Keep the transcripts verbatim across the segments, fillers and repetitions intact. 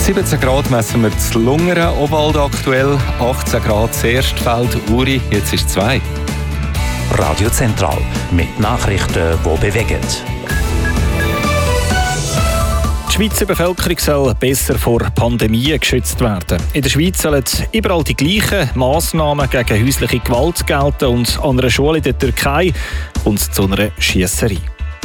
siebzehn Grad messen wir zu Lungern, Obwald aktuell, achtzehn Grad Erstfeld, Uri, jetzt ist zwei. Radio Zentral mit Nachrichten, die bewegen. Die Schweizer Bevölkerung soll besser vor Pandemien geschützt werden. In der Schweiz sollen überall die gleichen Massnahmen gegen häusliche Gewalt gelten und an einer Schule in der Türkei kommt es zu einer Schiesserei.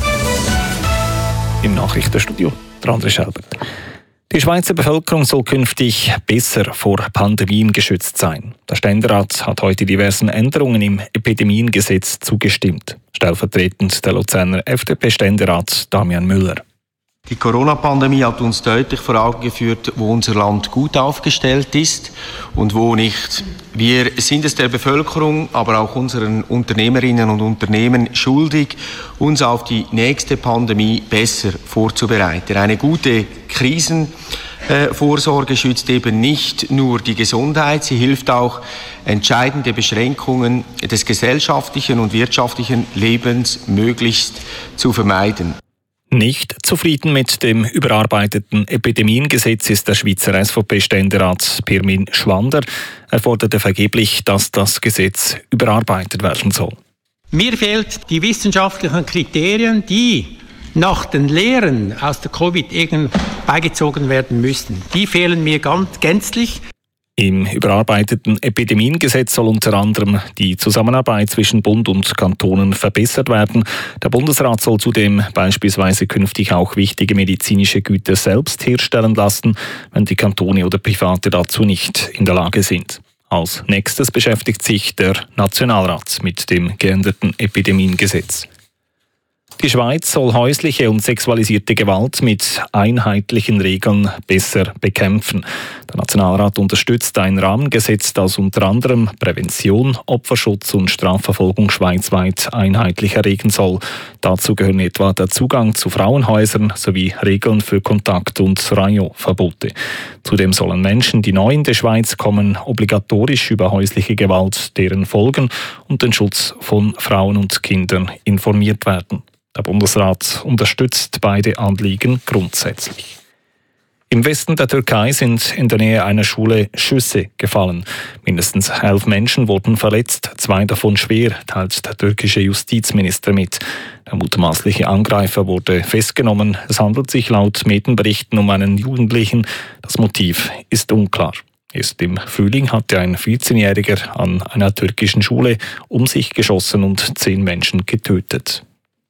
Im Nachrichtenstudio, der André Schelber. Die Schweizer Bevölkerung soll künftig besser vor Pandemien geschützt sein. Der Ständerat hat heute diversen Änderungen im Epidemiengesetz zugestimmt. Stellvertretend der Luzerner F D P-Ständerat Damian Müller. Die Corona-Pandemie hat uns deutlich vor Augen geführt, wo unser Land gut aufgestellt ist und wo nicht. Wir sind es der Bevölkerung, aber auch unseren Unternehmerinnen und Unternehmen schuldig, uns auf die nächste Pandemie besser vorzubereiten. Eine gute Krisenvorsorge schützt eben nicht nur die Gesundheit, sie hilft auch, entscheidende Beschränkungen des gesellschaftlichen und wirtschaftlichen Lebens möglichst zu vermeiden. Nicht zufrieden mit dem überarbeiteten Epidemiengesetz ist der Schweizer S V P-Ständerat Pirmin Schwander. Er forderte vergeblich, dass das Gesetz überarbeitet werden soll. Mir fehlen die wissenschaftlichen Kriterien, die nach den Lehren aus der Covid beigezogen werden müssten. Die fehlen mir ganz gänzlich. Im überarbeiteten Epidemiengesetz soll unter anderem die Zusammenarbeit zwischen Bund und Kantonen verbessert werden. Der Bundesrat soll zudem beispielsweise künftig auch wichtige medizinische Güter selbst herstellen lassen, wenn die Kantone oder Private dazu nicht in der Lage sind. Als nächstes beschäftigt sich der Nationalrat mit dem geänderten Epidemiengesetz. Die Schweiz soll häusliche und sexualisierte Gewalt mit einheitlichen Regeln besser bekämpfen. Der Nationalrat unterstützt ein Rahmengesetz, das unter anderem Prävention, Opferschutz und Strafverfolgung schweizweit einheitlicher regeln soll. Dazu gehören etwa der Zugang zu Frauenhäusern sowie Regeln für Kontakt- und Rayon-Verbote. Zudem sollen Menschen, die neu in die Schweiz kommen, obligatorisch über häusliche Gewalt, deren Folgen und den Schutz von Frauen und Kindern informiert werden. Der Bundesrat unterstützt beide Anliegen grundsätzlich. Im Westen der Türkei sind in der Nähe einer Schule Schüsse gefallen. Mindestens elf Menschen wurden verletzt, zwei davon schwer, teilt der türkische Justizminister mit. Der mutmaßliche Angreifer wurde festgenommen. Es handelt sich laut Medienberichten um einen Jugendlichen. Das Motiv ist unklar. Erst im Frühling hatte ein vierzehnjähriger an einer türkischen Schule um sich geschossen und zehn Menschen getötet.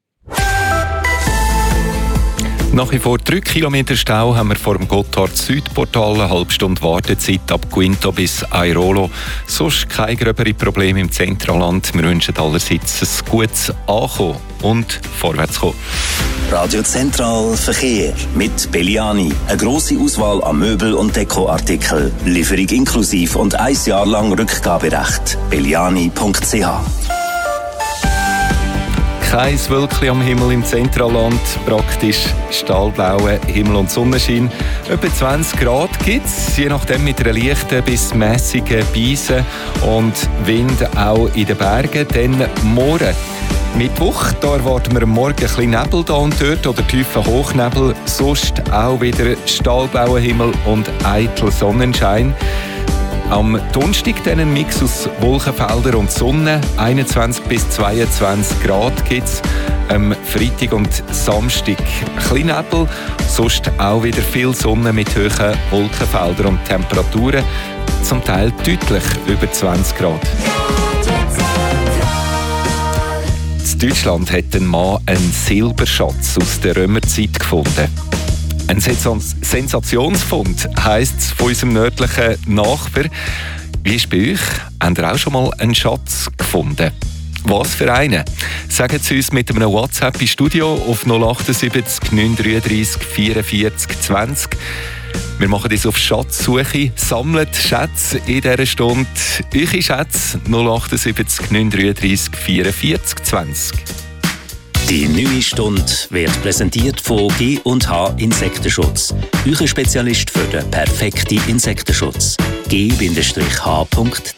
Nach wie vor drei Kilometer Stau haben wir vor dem Gotthard-Südportal, eine halbe Stunde Wartezeit ab Quinto bis Airolo. Sonst keine gröbere Probleme im Zentralland. Wir wünschen allerseits ein gutes Ankommen und Vorwärtskommen. Radio Zentral Verkehr mit Belliani. Eine grosse Auswahl an Möbel- und Dekoartikeln. Lieferung inklusiv und ein Jahr lang Rückgaberecht. belliani punkt c h. Kein Wölkchen am Himmel im Zentralland, praktisch stahlblauer Himmel und Sonnenschein. Etwa zwanzig Grad gibt es, je nachdem mit einer leichten bis mässigen Brise und Wind auch in den Bergen. Dann morgen Mittwoch, da erwarten wir morgen ein bisschen Nebel da und dort oder tiefen Hochnebel. Sonst auch wieder stahlblauer Himmel und eitel Sonnenschein. Am Donnerstag dann ein Mix aus Wolkenfeldern und Sonne. einundzwanzig bis zweiundzwanzig Grad gibt es. Am Freitag und Samstag ein bisschen Nebel. Sonst auch wieder viel Sonne mit hohen Wolkenfeldern und Temperaturen. Zum Teil deutlich über zwanzig Grad. In Deutschland hat ein Mann einen Silberschatz aus der Römerzeit gefunden. Ein Sensationsfund heisst es von unserem nördlichen Nachbar. Wie ist es bei euch? Habt ihr auch schon mal einen Schatz gefunden? Was für einen? Sagen Sie uns mit einem WhatsApp im Studio auf null achtundsiebzig neun dreiunddreißig vierundvierzig zwanzig. Wir machen uns auf Schatzsuche, sammelt Schätze in dieser Stunde. Eure Schätze null achtundsiebzig neun dreiunddreißig vierundvierzig zwanzig. Die neue Stunde wird präsentiert von G und H Insektenschutz. Euer Spezialist für den perfekten Insektenschutz. G H punkt